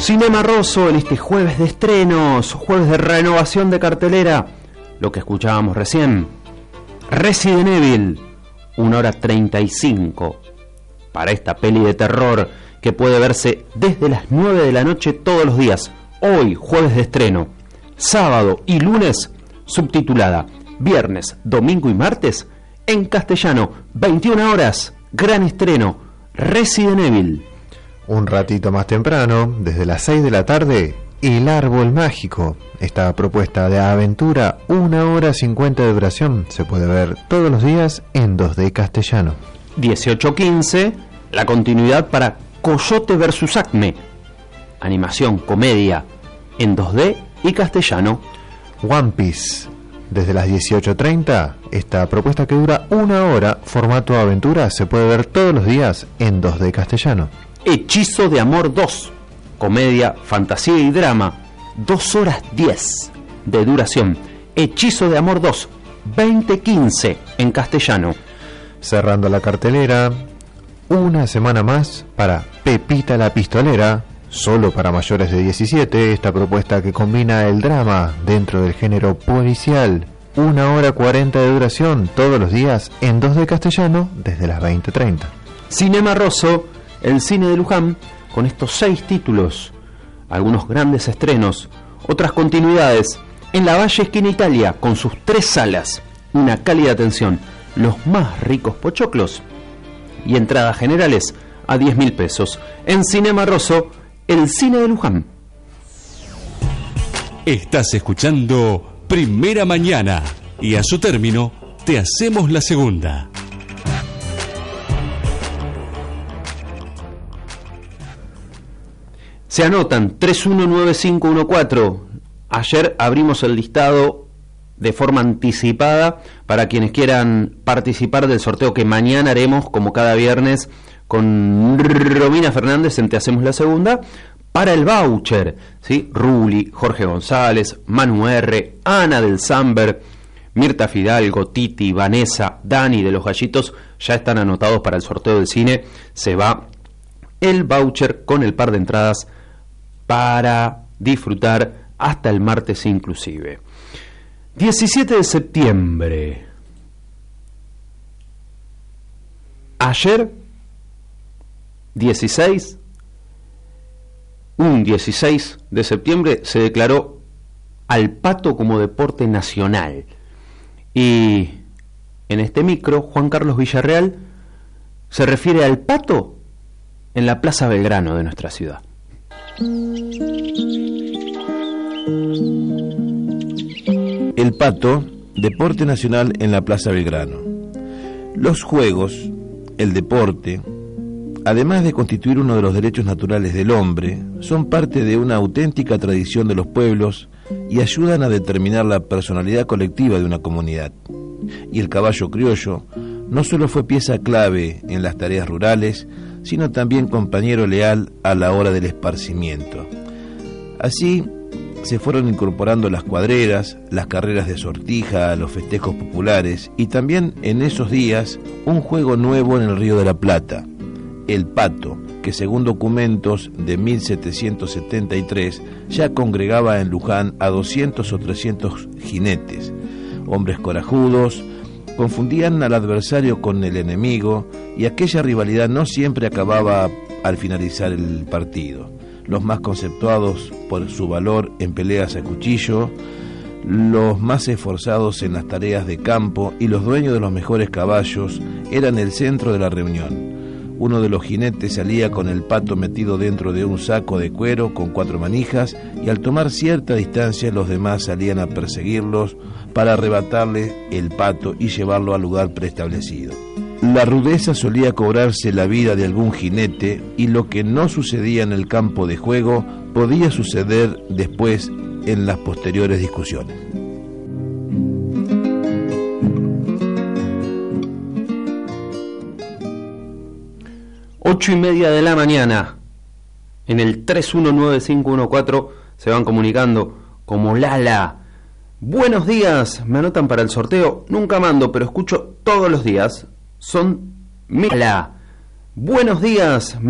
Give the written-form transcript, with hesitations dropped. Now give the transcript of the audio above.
Cinema Rosso en este jueves de estrenos, jueves de renovación de cartelera. Lo que escuchábamos recién, Resident Evil, 1 hora 35 para esta peli de terror que puede verse desde las 9 de la noche todos los días. Hoy, jueves de estreno, sábado y lunes, subtitulada viernes, domingo y martes, en castellano, 21 horas, gran estreno, Resident Evil. Un ratito más temprano, desde las 6 de la tarde, El Árbol Mágico. Esta propuesta de aventura, 1 hora 50 de duración, se puede ver todos los días en 2D castellano. 18:15, la continuidad para Coyote vs Acme. Animación, comedia, en 2D y castellano. One Piece. Desde las 18:30, esta propuesta que dura 1 hora, formato aventura, se puede ver todos los días en 2D castellano. Hechizo de Amor 2, comedia, fantasía y drama, 2 horas 10 de duración. Hechizo de Amor 2, 20:15 en castellano. Cerrando la cartelera, una semana más para Pepita la Pistolera, solo para mayores de 17, esta propuesta que combina el drama dentro del género policial. 1 hora 40 de duración, todos los días en 2D castellano, desde las 20:30. Cinema Rosso, el cine de Luján, con estos 6 títulos, algunos grandes estrenos, otras continuidades, en la Valle Esquina Italia, con sus 3 salas, una cálida atención, los más ricos pochoclos y entradas generales a 10.000 pesos. En Cinema Rosso, el cine de Luján. Estás escuchando Primera Mañana y a su término te hacemos la segunda. Se anotan 319514. Ayer abrimos el listado de forma anticipada para quienes quieran participar del sorteo que mañana haremos, como cada viernes, con Romina Fernández en Te Hacemos la Segunda, para el voucher, ¿sí? Ruli, Jorge González, Manu R, Ana del Samber, Mirta Fidalgo, Titi, Vanessa, Dani de los Gallitos, ya están anotados para el sorteo del cine. Se va el voucher con el par de entradas para disfrutar hasta el martes inclusive. 17 de septiembre. Ayer, 16 de septiembre, se declaró al pato como deporte nacional. Y en este micro, Juan Carlos Villarreal se refiere al pato en la Plaza Belgrano de nuestra ciudad. El pato, deporte nacional en la Plaza Belgrano. Los juegos, el deporte, además de constituir uno de los derechos naturales del hombre, son parte de una auténtica tradición de los pueblos y ayudan a determinar la personalidad colectiva de una comunidad. Y el caballo criollo no solo fue pieza clave en las tareas rurales, sino también compañero leal a la hora del esparcimiento. Así se fueron incorporando las cuadreras, las carreras de sortija, los festejos populares y también en esos días un juego nuevo en el Río de la Plata, el pato, que según documentos de 1773 ya congregaba en Luján a 200 o 300 jinetes, hombres corajudos. Confundían al adversario con el enemigo y aquella rivalidad no siempre acababa al finalizar el partido. Los más conceptuados por su valor en peleas a cuchillo, los más esforzados en las tareas de campo y los dueños de los mejores caballos eran el centro de la reunión. Uno de los jinetes salía con el pato metido dentro de un saco de cuero con 4 manijas y al tomar cierta distancia los demás salían a perseguirlos para arrebatarle el pato y llevarlo al lugar preestablecido. La rudeza solía cobrarse la vida de algún jinete y lo que no sucedía en el campo de juego podía suceder después en las posteriores discusiones. Ocho y media de la mañana, en el 319514 se van comunicando como Lala. Buenos días, me anotan para el sorteo, nunca mando, pero escucho todos los días. Son Lala. Buenos días.